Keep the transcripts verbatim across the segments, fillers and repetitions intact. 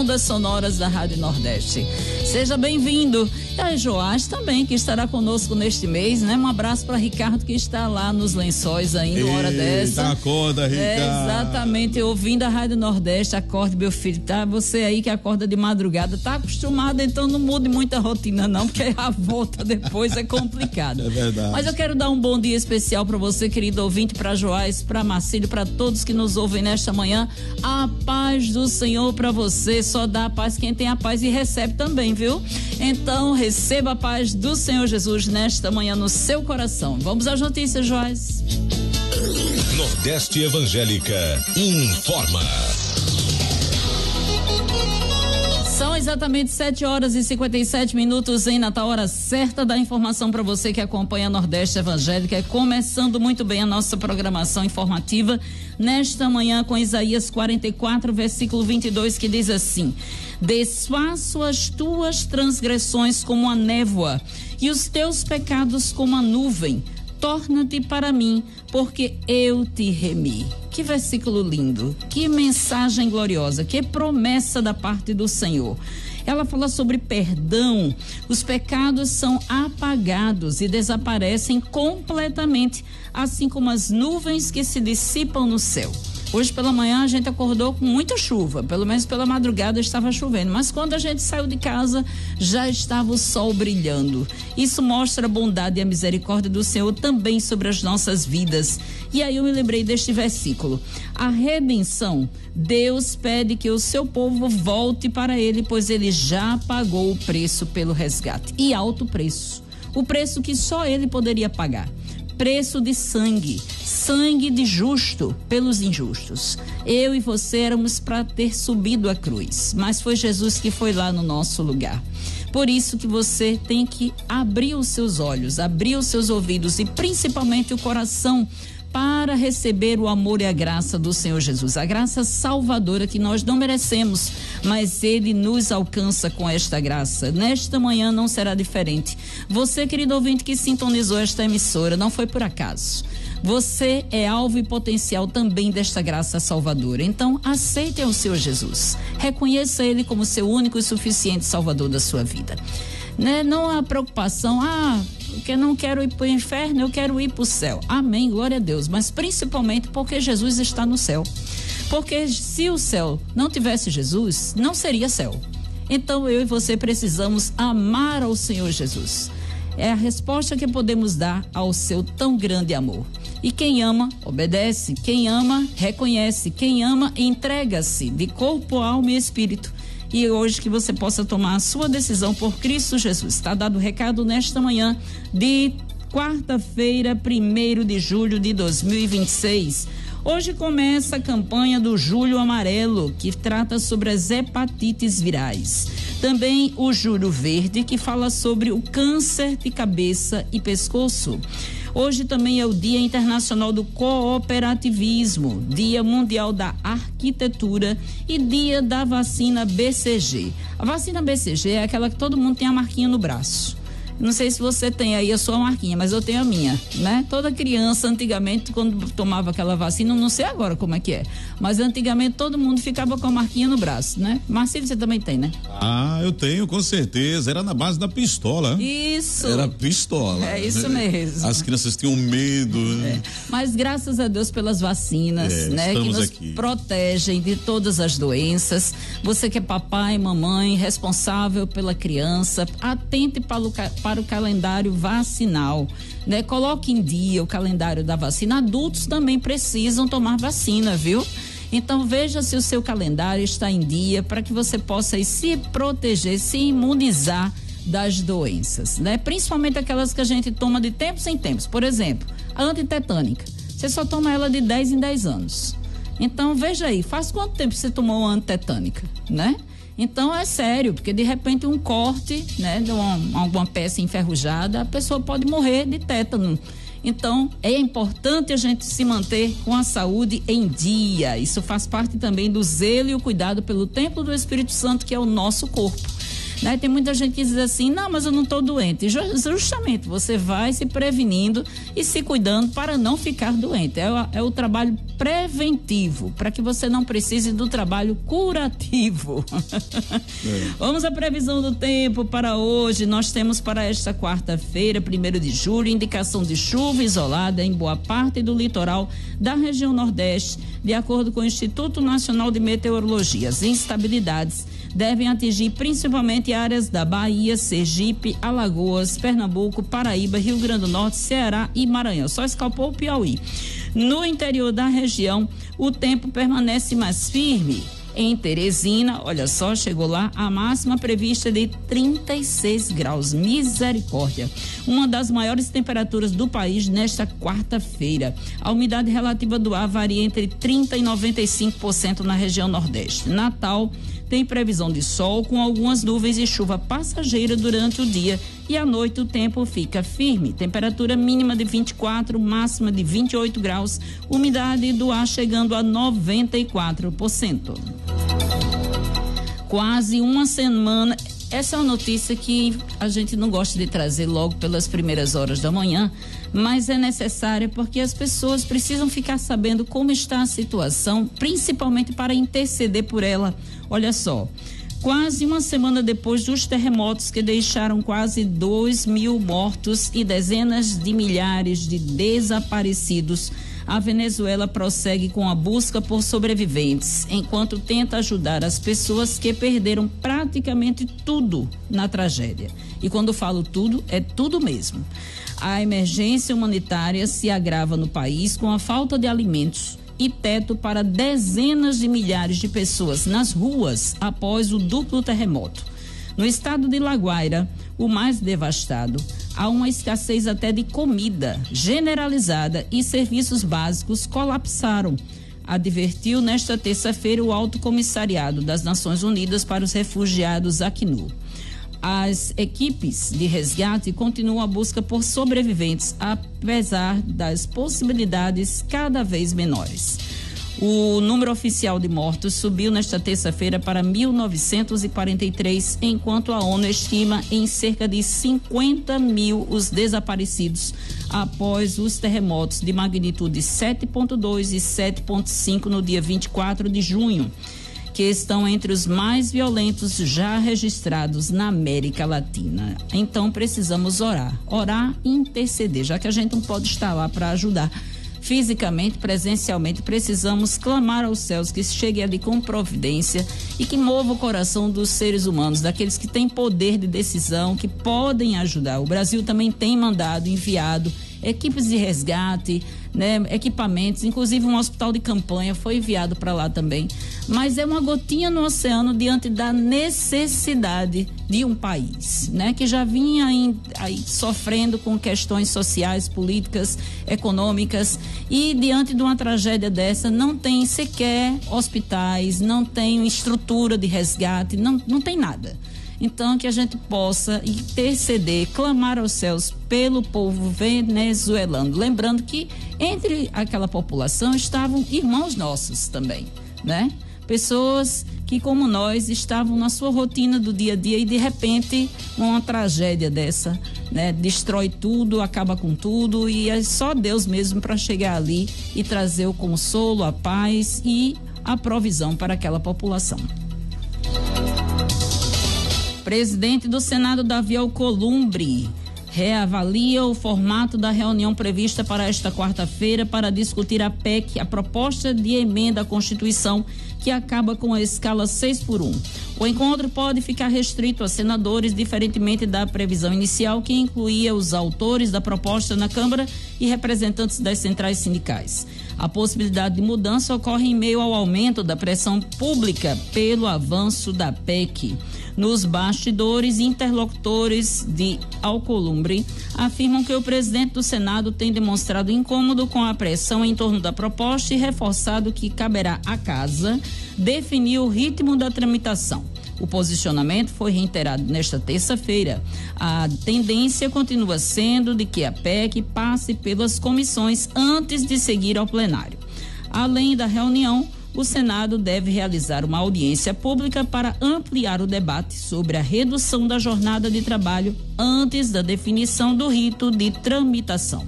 Ondas Sonoras da Rádio Nordeste. Seja bem-vindo. E a Joás também, que estará conosco neste mês, né? Um abraço para Ricardo, que está lá nos Lençóis ainda, uma hora dessa. Acorda, Ricardo. É, exatamente, ouvindo a Rádio Nordeste. Acorde, meu filho, tá? Você aí que acorda de madrugada, tá acostumado, então não mude muita rotina não, porque a volta depois é complicada. É verdade. Mas eu quero dar um bom dia especial para você, querido ouvinte, para Joás, para Marcílio, para todos que nos ouvem nesta manhã. A paz do Senhor para você, só dá a paz quem tem a paz e recebe também, viu? Então, receba a paz do Senhor Jesus nesta manhã no seu coração. Vamos às notícias, Joás. Nordeste Evangélica informa. São exatamente sete horas e cinquenta e sete minutos em Natal, hora certa da informação para você que acompanha a Nordeste Evangélica. Começando muito bem a nossa programação informativa nesta manhã com Isaías quarenta e quatro, versículo vinte e dois, que diz assim: desfaço as tuas transgressões como a névoa e os teus pecados como a nuvem. Torna-te para mim, porque eu te remi. Que versículo lindo, que mensagem gloriosa, que promessa da parte do Senhor. Ela fala sobre perdão. Os pecados são apagados e desaparecem completamente, assim como as nuvens que se dissipam no céu. Hoje pela manhã a gente acordou com muita chuva, pelo menos pela madrugada estava chovendo, mas quando a gente saiu de casa já estava o sol brilhando. Isso mostra a bondade e a misericórdia do Senhor também sobre as nossas vidas. E aí eu me lembrei deste versículo. A redenção, Deus pede que o seu povo volte para ele, pois ele já pagou o preço pelo resgate. E alto preço. O preço que só ele poderia pagar. Preço de sangue, sangue de justo pelos injustos. Eu e você éramos para ter subido a cruz, mas foi Jesus que foi lá no nosso lugar. Por isso que você tem que abrir os seus olhos, abrir os seus ouvidos e principalmente o coração para receber o amor e a graça do Senhor Jesus, a graça salvadora que nós não merecemos, mas Ele nos alcança com esta graça. Nesta manhã não será diferente. Você, querido ouvinte que sintonizou esta emissora, não foi por acaso. Você é alvo e potencial também desta graça salvadora. Então, aceite o Senhor Jesus. Reconheça Ele como seu único e suficiente salvador da sua vida. Né? Não há preocupação, ah, porque eu não quero ir para o inferno, eu quero ir para o céu. Amém, glória a Deus. Mas principalmente porque Jesus está no céu. Porque se o céu não tivesse Jesus, não seria céu. Então eu e você precisamos amar ao Senhor Jesus. É a resposta que podemos dar ao seu tão grande amor. E quem ama, obedece. Quem ama, reconhece. Quem ama, entrega-se de corpo, alma e espírito. E hoje que você possa tomar a sua decisão por Cristo Jesus. Está dado o recado nesta manhã de quarta-feira, primeiro de julho de dois mil e vinte e seis. Hoje começa a campanha do Julho Amarelo, que trata sobre as hepatites virais. Também o Julho Verde, que fala sobre o câncer de cabeça e pescoço. Hoje também é o Dia Internacional do Cooperativismo, Dia Mundial da Arquitetura e Dia da Vacina B C G. A vacina B C G é aquela que todo mundo tem a marquinha no braço. Não sei se você tem aí a sua marquinha, mas eu tenho a minha, né? Toda criança, antigamente, quando tomava aquela vacina, não sei agora como é que é, mas antigamente todo mundo ficava com a marquinha no braço, né? Marcílio, você também tem, né? Ah, eu tenho, com certeza. Era na base da pistola. Isso. Era pistola. É isso mesmo. As crianças tinham medo. É. Mas graças a Deus pelas vacinas, é, né? Que nos aqui. protegem de todas as doenças. Você que é papai, mamãe, responsável pela criança, atente para o para o calendário vacinal, né? Coloque em dia o calendário da vacina. Adultos também precisam tomar vacina, viu? Então veja se o seu calendário está em dia para que você possa aí, se proteger, se imunizar das doenças, né? Principalmente aquelas que a gente toma de tempos em tempos. Por exemplo, a antitetânica. Você só toma ela de dez em dez anos. Então veja aí, faz quanto tempo você tomou uma antitetânica, né? Então é sério, porque de repente um corte, né, de uma, alguma peça enferrujada, a pessoa pode morrer de tétano. Então é importante a gente se manter com a saúde em dia. Isso faz parte também do zelo e o cuidado pelo templo do Espírito Santo, que é o nosso corpo. Né? Tem muita gente que diz assim, não, mas eu não estou doente. Justamente, você vai se prevenindo e se cuidando para não ficar doente. É o, é o trabalho preventivo, para que você não precise do trabalho curativo. É. Vamos à previsão do tempo para hoje. Nós temos para esta quarta-feira, primeiro de julho, indicação de chuva isolada em boa parte do litoral da região Nordeste, de acordo com o Instituto Nacional de Meteorologia. As instabilidades devem atingir principalmente áreas da Bahia, Sergipe, Alagoas, Pernambuco, Paraíba, Rio Grande do Norte, Ceará e Maranhão. Só escapou o Piauí. No interior da região, o tempo permanece mais firme. Em Teresina, olha só, chegou lá a máxima prevista de trinta e seis graus. Misericórdia. Uma das maiores temperaturas do país nesta quarta-feira. A umidade relativa do ar varia entre trinta e noventa e cinco por cento na região Nordeste. Natal tem previsão de sol com algumas nuvens e chuva passageira durante o dia, e à noite o tempo fica firme. Temperatura mínima de vinte e quatro, máxima de vinte e oito graus, umidade do ar chegando a noventa e quatro por cento. Quase uma semana. Essa é uma notícia que a gente não gosta de trazer logo pelas primeiras horas da manhã, mas é necessária porque as pessoas precisam ficar sabendo como está a situação, principalmente para interceder por ela. Olha só, quase uma semana depois dos terremotos que deixaram quase dois mil mortos e dezenas de milhares de desaparecidos, a Venezuela prossegue com a busca por sobreviventes, enquanto tenta ajudar as pessoas que perderam praticamente tudo na tragédia. E quando falo tudo, é tudo mesmo. A emergência humanitária se agrava no país com a falta de alimentos e teto para dezenas de milhares de pessoas nas ruas após o duplo terremoto. No estado de La Guaira, o mais devastado, há uma escassez até de comida generalizada e serviços básicos colapsaram, advertiu nesta terça-feira o Alto Comissariado das Nações Unidas para os Refugiados, ACNUR. As equipes de resgate continuam a busca por sobreviventes, apesar das possibilidades cada vez menores. O número oficial de mortos subiu nesta terça-feira para mil novecentos e quarenta e três, enquanto a ONU estima em cerca de cinquenta mil os desaparecidos após os terremotos de magnitude sete ponto dois e sete ponto cinco no dia vinte e quatro de junho, que estão entre os mais violentos já registrados na América Latina. Então precisamos orar, orar e interceder, já que a gente não pode estar lá para ajudar fisicamente, presencialmente, precisamos clamar aos céus que chegue ali com providência e que mova o coração dos seres humanos, daqueles que têm poder de decisão, que podem ajudar. O Brasil também tem mandado, enviado equipes de resgate, né, equipamentos, inclusive um hospital de campanha foi enviado para lá também. Mas é uma gotinha no oceano diante da necessidade de um país, né, que já vinha aí, aí sofrendo com questões sociais, políticas, econômicas, e diante de uma tragédia dessa não tem sequer hospitais, não tem estrutura de resgate, não, não tem nada. Então, que a gente possa interceder, clamar aos céus pelo povo venezuelano. Lembrando que entre aquela população estavam irmãos nossos também, né? Pessoas que, como nós, estavam na sua rotina do dia a dia e, de repente, uma tragédia dessa, né? Destrói tudo, acaba com tudo, e é só Deus mesmo para chegar ali e trazer o consolo, a paz e a provisão para aquela população. Presidente do Senado, Davi Alcolumbre, reavalia o formato da reunião prevista para esta quarta-feira para discutir a P E C, a proposta de emenda à Constituição, que acaba com a escala seis por um. O encontro pode ficar restrito a senadores, diferentemente da previsão inicial, que incluía os autores da proposta na Câmara e representantes das centrais sindicais. A possibilidade de mudança ocorre em meio ao aumento da pressão pública pelo avanço da P E C. Nos bastidores, interlocutores de Alcolumbre afirmam que o presidente do Senado tem demonstrado incômodo com a pressão em torno da proposta e reforçado que caberá à casa definir o ritmo da tramitação. O posicionamento foi reiterado nesta terça-feira. A tendência continua sendo de que a P E C passe pelas comissões antes de seguir ao plenário. Além da reunião, o Senado deve realizar uma audiência pública para ampliar o debate sobre a redução da jornada de trabalho antes da definição do rito de tramitação.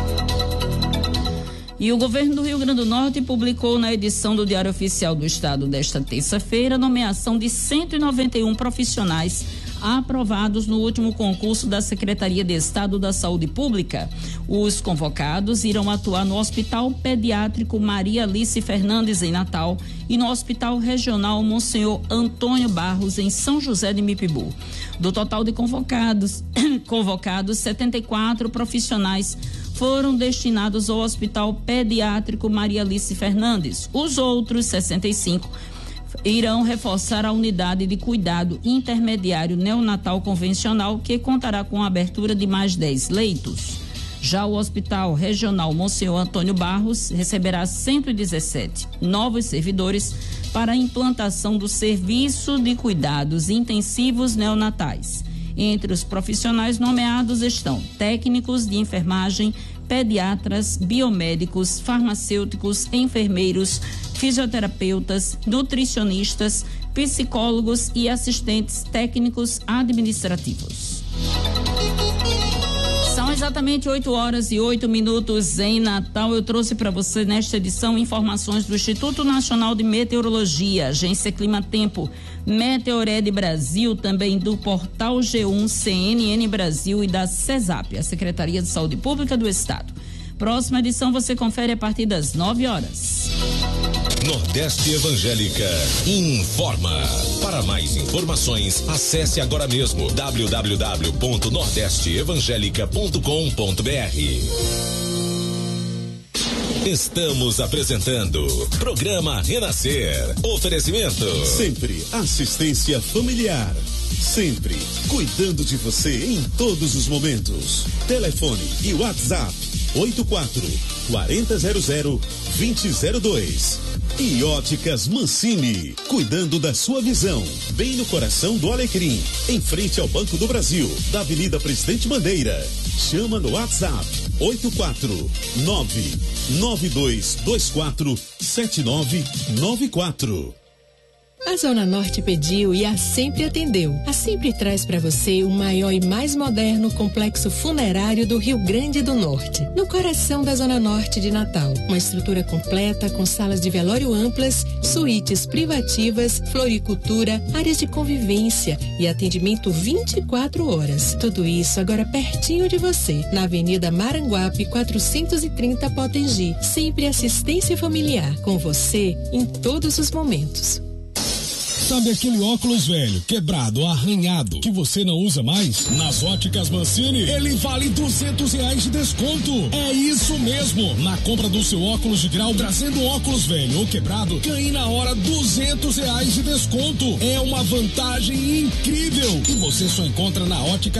E o governo do Rio Grande do Norte publicou na edição do Diário Oficial do Estado desta terça-feira a nomeação de cento e noventa e um profissionais aprovados no último concurso da Secretaria de Estado da Saúde Pública. Os convocados irão atuar no Hospital Pediátrico Maria Alice Fernandes, em Natal, e no Hospital Regional Monsenhor Antônio Barros, em São José de Mipibu. Do total de convocados, convocados, setenta e quatro profissionais foram destinados ao Hospital Pediátrico Maria Alice Fernandes. Os outros sessenta e cinco irão reforçar a unidade de cuidado intermediário neonatal convencional, que contará com a abertura de mais dez leitos. Já o Hospital Regional Monsenhor Antônio Barros receberá cento e dezessete novos servidores para a implantação do serviço de cuidados intensivos neonatais. Entre os profissionais nomeados estão técnicos de enfermagem, pediatras, biomédicos, farmacêuticos, enfermeiros, fisioterapeutas, nutricionistas, psicólogos e assistentes técnicos administrativos. São exatamente oito horas e oito minutos em Natal. Eu trouxe para você nesta edição informações do Instituto Nacional de Meteorologia, Agência Clima Tempo, Meteored Brasil, também do Portal G um, C N N Brasil e da CESAP, a Secretaria de Saúde Pública do Estado. Próxima edição você confere a partir das nove horas. Nordeste Evangélica informa. Para mais informações, acesse agora mesmo w w w ponto nordeste evangélica ponto com ponto b r. Estamos apresentando Programa Renascer. Oferecimento. Sempre assistência familiar. Sempre cuidando de você em todos os momentos. Telefone e WhatsApp oito quatro quatro zero zero dois zero zero dois. E Óticas Mancini, cuidando da sua visão, bem no coração do Alecrim, em frente ao Banco do Brasil, da Avenida Presidente Bandeira. Chama no WhatsApp oito quatro nove nove dois dois quatro sete nove nove quatro. A Zona Norte pediu e a Sempre atendeu. A Sempre traz para você o maior e mais moderno complexo funerário do Rio Grande do Norte, no coração da Zona Norte de Natal. Uma estrutura completa com salas de velório amplas, suítes privativas, floricultura, áreas de convivência e atendimento vinte e quatro horas. Tudo isso agora pertinho de você, na Avenida Maranguape quatrocentos e trinta, Potengi. Sempre assistência familiar, com você em todos os momentos. Sabe aquele óculos velho, quebrado, arranhado, que você não usa mais? Nas Óticas Mancini, ele vale duzentos reais de desconto. É isso mesmo. Na compra do seu óculos de grau, trazendo óculos velho ou quebrado, ganhe na hora duzentos reais de desconto. É uma vantagem incrível que você só encontra na Ótica